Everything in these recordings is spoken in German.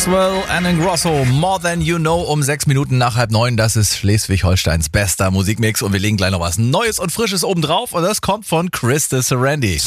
Maxwell and Ingrosso, More Than You Know, um 6 Minuten nach 8:30. Das ist Schleswig-Holsteins bester Musikmix und wir legen gleich noch was Neues und Frisches oben drauf und das kommt von Chris de Serendy.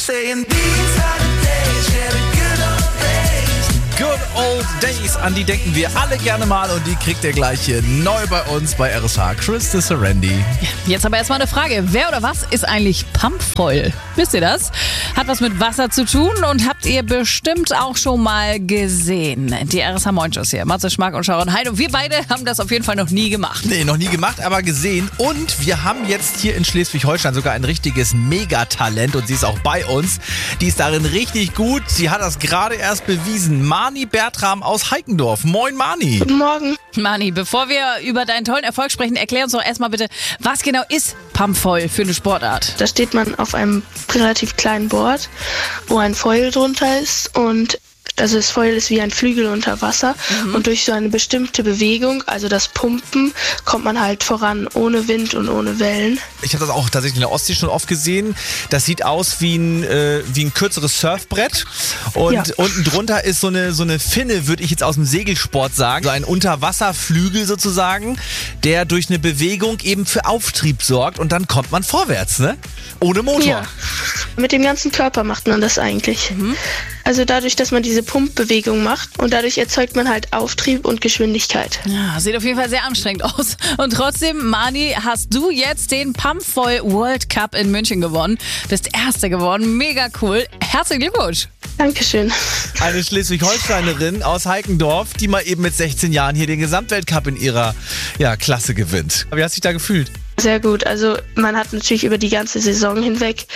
Good Old Days, an die denken wir alle gerne mal und die kriegt ihr gleich hier neu bei uns bei RSH. Chris de Serendy. Jetzt aber erstmal eine Frage. Wer oder was ist eigentlich Pumpfoil? Wisst ihr das? Hat was mit Wasser zu tun und habt ihr bestimmt auch schon mal gesehen. Die RSH Moinschuss hier. Matze Schmack und Sharon Heidt. Und wir beide haben das auf jeden Fall noch nie gemacht. Nee, noch nie gemacht, aber gesehen. Und wir haben jetzt hier in Schleswig-Holstein sogar ein richtiges Megatalent und sie ist auch bei uns. Die ist darin richtig gut. Sie hat das gerade erst bewiesen. Mani Bertram aus Heikendorf. Moin Mani. Guten Morgen. Mani, bevor wir über deinen tollen Erfolg sprechen, erklär uns doch erstmal bitte, was genau ist Pumpfoil für eine Sportart? Da steht man auf einem relativ kleinen Board, wo ein Foil drunter ist und also das Foil ist wie ein Flügel unter Wasser und durch so eine bestimmte Bewegung, also das Pumpen, kommt man halt voran, ohne Wind und ohne Wellen. Ich habe das auch tatsächlich in der Ostsee schon oft gesehen. Das sieht aus wie ein kürzeres Surfbrett und unten drunter ist so eine Finne, würde ich jetzt aus dem Segelsport sagen. So ein Unterwasserflügel sozusagen, der durch eine Bewegung eben für Auftrieb sorgt und dann kommt man vorwärts, ne? Ohne Motor. Ja, mit dem ganzen Körper macht man das eigentlich. Also dadurch, dass man diese Pumpbewegung macht und dadurch erzeugt man halt Auftrieb und Geschwindigkeit. Ja, sieht auf jeden Fall sehr anstrengend aus. Und trotzdem, Mani, hast du jetzt den Pumpfoil World Cup in München gewonnen. Bist Erste geworden. Mega cool. Herzlichen Glückwunsch. Dankeschön. Eine Schleswig-Holsteinerin aus Heikendorf, die mal eben mit 16 Jahren hier den Gesamtweltcup in ihrer Klasse gewinnt. Wie hast du dich da gefühlt? Sehr gut. Also man hat natürlich über die ganze Saison hinweg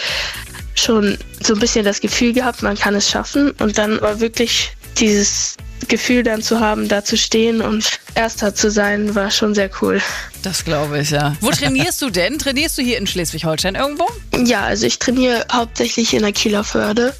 schon so ein bisschen das Gefühl gehabt, man kann es schaffen. Und dann war wirklich dieses Gefühl dann zu haben, da zu stehen und Erster zu sein, war schon sehr cool. Das glaube ich, ja. Wo trainierst du denn? Trainierst du hier in Schleswig-Holstein irgendwo? Ja, also ich trainiere hauptsächlich in der Kieler Förde,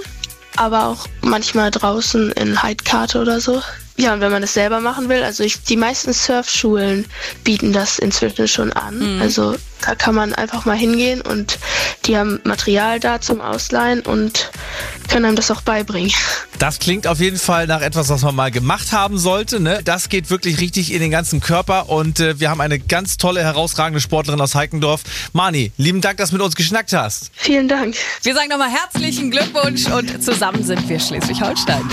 aber auch manchmal draußen in Heidkate oder so. Ja, und wenn man das selber machen will, also die meisten Surfschulen bieten das inzwischen schon an. Also da kann man einfach mal hingehen und die haben Material da zum Ausleihen und können einem das auch beibringen. Das klingt auf jeden Fall nach etwas, was man mal gemacht haben sollte, ne? Das geht wirklich richtig in den ganzen Körper und wir haben eine ganz tolle, herausragende Sportlerin aus Heikendorf. Mani, lieben Dank, dass du mit uns geschnackt hast. Vielen Dank. Wir sagen nochmal herzlichen Glückwunsch und zusammen sind wir Schleswig-Holstein.